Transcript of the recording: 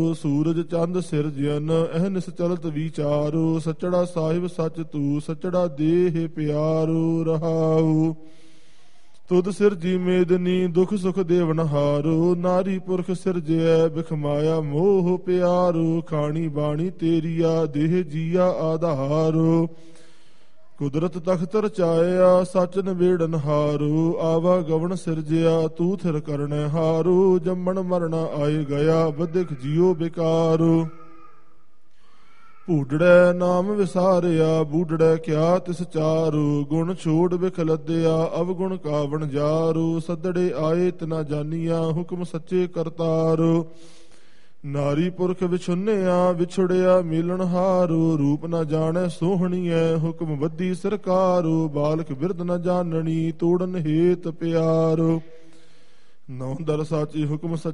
ਸੂਰਜ ਚੰਦ ਸਿਰਜਨ ਅਹਨਿਸ ਚਲਤ ਵਿਚਾਰੋ। ਸਚੜਾ ਸਾਹਿਬ ਸਚ ਤੂ ਸਚੜਾ ਦੇਹ ਪਿਆਰੋ ਰਹਾਉ। ਤੁਧ ਸਿਰਜੀ ਮੇਦਨੀ ਦੁਖ ਸੁਖ ਦੇਵਨ ਹਾਰੋ। ਨਾਰੀ ਪੁਰਖ ਸਿਰਜਿਆ ਬਿਖਮਾਇਆ ਮੋਹ ਪਿਆਰੋ। ਖਾਣੀ ਬਾਣੀ ਤੇਰੀਆ ਦੇਹ ਜੀਆ ਆਧਾਰੋ। ਕੁਦਰਤ ਤਖਤ ਰਚਾਇਆ ਸਚ ਨਿਬੇੜਨ ਹਾਰੋ। ਆਵਾ ਗਵਨ ਸਿਰਜਿਆ ਤੂ ਥਿਰ ਕਰਣ ਹਾਰੋ। ਜੰਮਣ ਮਰਣਾ ਆਏ ਗਿਆ ਬਦਿਕ ਜੀਓ ਬੇਕਾਰੋ। ਭੂਡੜੈ ਨਾਮ ਵਿਸਾਰਿਆ ਬੂਡੜੈ ਕਿਆ ਤਿਸ ਚਾਰੋ। ਗੁਣ ਛੋੜ ਬਿਖਲਦਿਆ ਅਵਗੁਣ ਕਾਵਣ ਜਾਰੋ। ਸੱਦੜੇ ਆਏ ਤਿਨਾ ਜਾਨੀਆ ਹੁਕਮ ਸੱਚੇ ਕਰਤਾਰੋ। ਨਾਰੀ ਪੁਰਖ ਵਿਛੁੰਨਿਆ ਵਿਛੁੜਿਆ ਮਿਲਣ ਹਾਰੋ। ਰੂਪ ਨ ਜਾਣੈ ਸੋਹਣੀਐ ਹੁਕਮ ਬੱਧੀ ਸਰਕਾਰੋ। ਬਾਲਕ ਬਿਰਧ ਨ ਜਾਣਨੀ ਤੋੜਨ ਹੇਤ ਪਿਆਰੋ। ਨੌ ਦਰ ਸਾਚੀ ਹੁਕਮ